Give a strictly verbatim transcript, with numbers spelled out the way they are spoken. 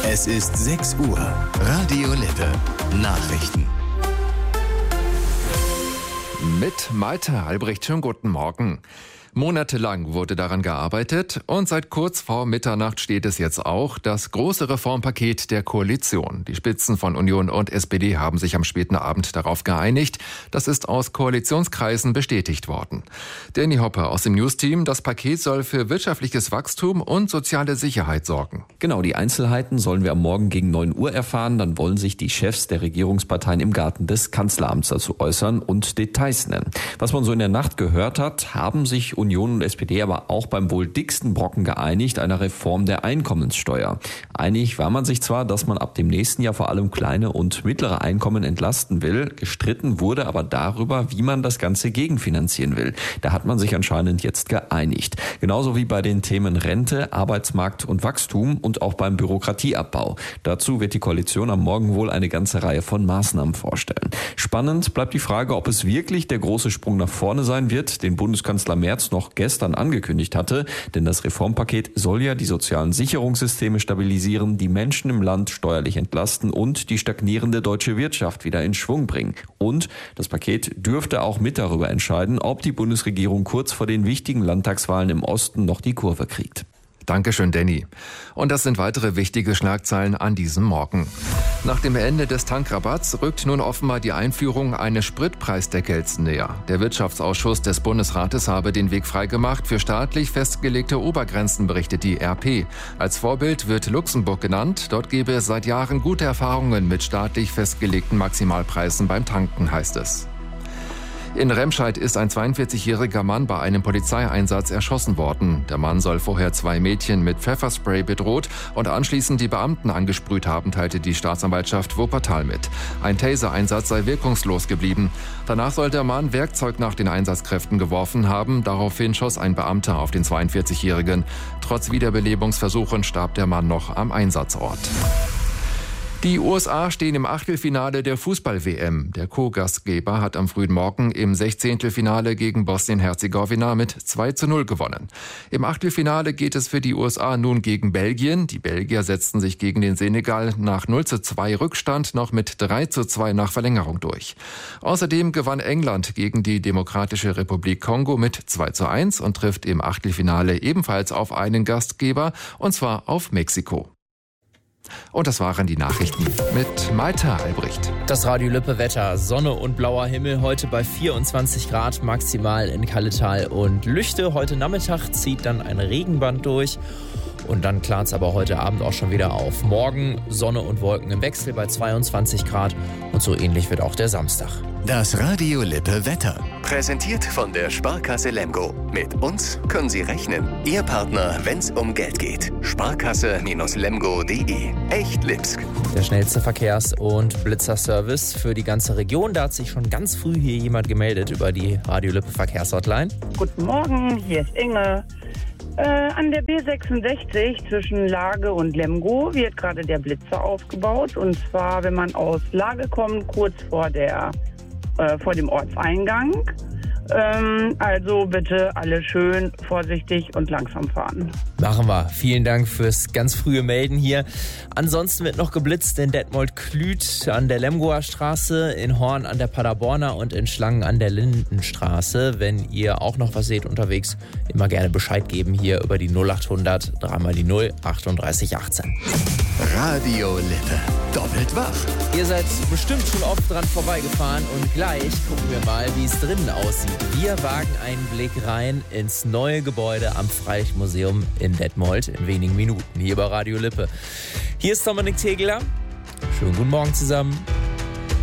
Es ist sechs Uhr. Radio Lippe. Nachrichten. Mit Malte Albrecht, schönen guten Morgen. Monatelang wurde daran gearbeitet und seit kurz vor Mitternacht steht es jetzt auch, das große Reformpaket der Koalition. Die Spitzen von Union und S P D haben sich am späten Abend darauf geeinigt. Das ist aus Koalitionskreisen bestätigt worden. Danny Hopper aus dem News-Team, das Paket soll für wirtschaftliches Wachstum und soziale Sicherheit sorgen. Genau, die Einzelheiten sollen wir am Morgen gegen neun Uhr erfahren. Dann wollen sich die Chefs der Regierungsparteien im Garten des Kanzleramts dazu äußern und Details nennen. Was man so in der Nacht gehört hat, haben sich Union und S P D aber auch beim wohl dicksten Brocken geeinigt, einer Reform der Einkommenssteuer. Einig war man sich zwar, dass man ab dem nächsten Jahr vor allem kleine und mittlere Einkommen entlasten will, gestritten wurde aber darüber, wie man das Ganze gegenfinanzieren will. Da hat man sich anscheinend jetzt geeinigt. Genauso wie bei den Themen Rente, Arbeitsmarkt und Wachstum und auch beim Bürokratieabbau. Dazu wird die Koalition am Morgen wohl eine ganze Reihe von Maßnahmen vorstellen. Spannend bleibt die Frage, ob es wirklich der große Sprung nach vorne sein wird, den Bundeskanzler Merz noch gestern angekündigt hatte, denn das Reformpaket soll ja die sozialen Sicherungssysteme stabilisieren, die Menschen im Land steuerlich entlasten und die stagnierende deutsche Wirtschaft wieder in Schwung bringen. Und das Paket dürfte auch mit darüber entscheiden, ob die Bundesregierung kurz vor den wichtigen Landtagswahlen im Osten noch die Kurve kriegt. Dankeschön, Danny. Und das sind weitere wichtige Schlagzeilen an diesem Morgen. Nach dem Ende des Tankrabatts rückt nun offenbar die Einführung eines Spritpreisdeckels näher. Der Wirtschaftsausschuss des Bundesrates habe den Weg freigemacht für staatlich festgelegte Obergrenzen, berichtet die R P. Als Vorbild wird Luxemburg genannt. Dort gebe es seit Jahren gute Erfahrungen mit staatlich festgelegten Maximalpreisen beim Tanken, heißt es. In Remscheid ist ein zweiundvierzigjähriger Mann bei einem Polizeieinsatz erschossen worden. Der Mann soll vorher zwei Mädchen mit Pfefferspray bedroht und anschließend die Beamten angesprüht haben, teilte die Staatsanwaltschaft Wuppertal mit. Ein Taser-Einsatz sei wirkungslos geblieben. Danach soll der Mann Werkzeug nach den Einsatzkräften geworfen haben. Daraufhin schoss ein Beamter auf den zweiundvierzigjährigen. Trotz Wiederbelebungsversuchen starb der Mann noch am Einsatzort. Die U S A stehen im Achtelfinale der Fußball-W M. Der Co-Gastgeber hat am frühen Morgen im Sechzehntelfinale gegen Bosnien-Herzegowina mit zwei zu null gewonnen. Im Achtelfinale geht es für die U S A nun gegen Belgien. Die Belgier setzten sich gegen den Senegal nach null zu zwei Rückstand noch mit drei zu zwei nach Verlängerung durch. Außerdem gewann England gegen die Demokratische Republik Kongo mit zwei zu eins und trifft im Achtelfinale ebenfalls auf einen Gastgeber, und zwar auf Mexiko. Und das waren die Nachrichten mit Malte Albrecht. Das Radio Lippe Wetter. Sonne und blauer Himmel. Heute bei vierundzwanzig Grad maximal in Kalletal und Lüchte. Heute Nachmittag zieht dann ein Regenband durch. Und dann klart es aber heute Abend auch schon wieder auf. Morgen Sonne und Wolken im Wechsel bei zweiundzwanzig Grad. Und so ähnlich wird auch der Samstag. Das Radio Lippe Wetter. Präsentiert von der Sparkasse Lemgo. Mit uns können Sie rechnen. Ihr Partner, wenn es um Geld geht. Sparkasse Lemgo punkt de. Echt Lipsk. Der schnellste Verkehrs- und Blitzerservice für die ganze Region. Da hat sich schon ganz früh hier jemand gemeldet über die Radio Lippe Verkehrshotline. Guten Morgen, hier ist Inge. Äh, an der B sechsundsechzig zwischen Lage und Lemgo wird gerade der Blitzer aufgebaut. Und zwar, wenn man aus Lage kommt, kurz vor der äh, vor dem Ortseingang. Ähm, also bitte alle schön vorsichtig und langsam fahren. Machen wir. Vielen Dank fürs ganz frühe Melden hier. Ansonsten wird noch geblitzt in Detmold-Klüt an der Lemgoer Straße, in Horn an der Paderborner und in Schlangen an der Lindenstraße. Wenn ihr auch noch was seht unterwegs, immer gerne Bescheid geben hier über die null achthundert, dreimal die null, achtunddreißig achtzehn. Radio Lippe. Doppelt wach. Ihr seid bestimmt schon oft dran vorbeigefahren und gleich gucken wir mal, wie es drinnen aussieht. Wir wagen einen Blick rein ins neue Gebäude am Freilichtmuseum in Detmold in wenigen Minuten hier bei Radio Lippe. Hier ist Dominik Tegeler. Schönen guten Morgen zusammen.